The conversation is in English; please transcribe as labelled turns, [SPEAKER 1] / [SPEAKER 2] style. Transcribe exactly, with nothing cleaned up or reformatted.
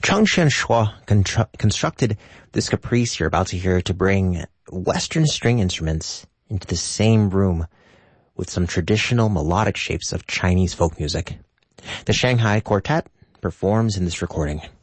[SPEAKER 1] Changshan Shuo contru- constructed this caprice you're about to hear to bring Western string instruments into the same room with some traditional melodic shapes of Chinese folk music. The Shanghai Quartet performs in this recording.